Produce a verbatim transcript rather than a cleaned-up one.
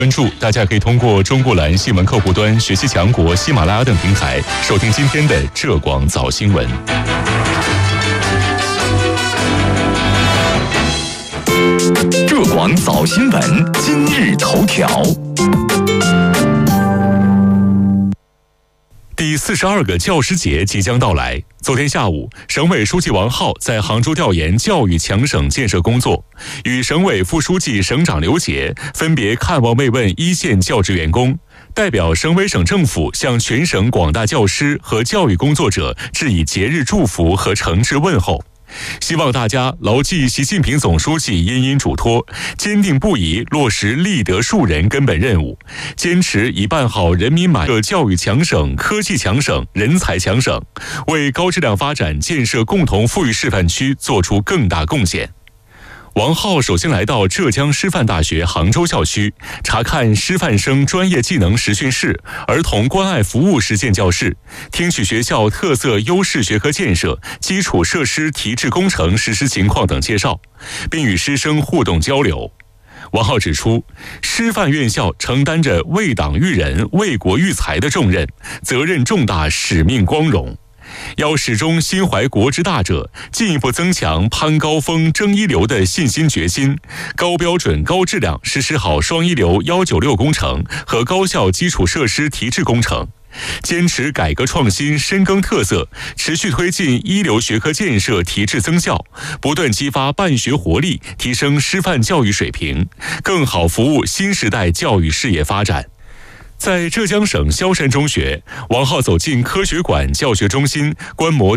关注，大家可以通过中国蓝新闻客户端、学习强国、喜马拉雅等平台收听今天的浙广早新闻。 浙广早新闻今日头条。 第四十二个教师节即将到来。昨天下午，省委书记王浩在杭州调研教育强省建设工作，与省委副书记、省长刘杰分别看望慰问一线教职员工，代表省委省政府向全省广大教师和教育工作者致以节日祝福和诚挚问候。希望大家牢记习近平总书记殷殷嘱托，坚定不移落实立德树人根本任务，坚持以办好人民满意教育强省、科技强省、人才强省，为高质量发展建设共同富裕示范区做出更大贡献。王浩首先来到浙江师范大学杭州校区，查看师范生专业技能实训室、儿童关爱服务实践教室，听取学校特色优势学科建设、基础设施提质工程实施情况等介绍，并与师生互动交流。王浩指出，师范院校承担着为党育人、为国育才的重任，责任重大，使命光荣。要始终心怀国之大者，进一步增强攀高峰、争一流的信心决心，高标准、高质量实施好双一流一九六工程和高校基础设施提质工程，坚持改革创新、深耕特色，持续推进一流学科建设提质增效，不断激发办学活力，提升师范教育水平，更好服务新时代教育事业发展。在浙江省萧山中学，王浩走进科学馆教学中心，观摩